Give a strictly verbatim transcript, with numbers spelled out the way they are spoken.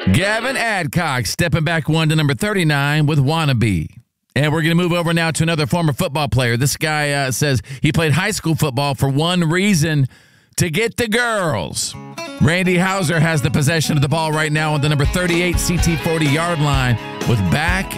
Gavin Adcock stepping back one to number thirty-nine with Wannabe. And we're going to move over now to another former football player. This guy uh, says he played high school football for one reason, to get the girls. Randy Hauser has the possession of the ball right now on the number thirty-eight C T forty yard line with back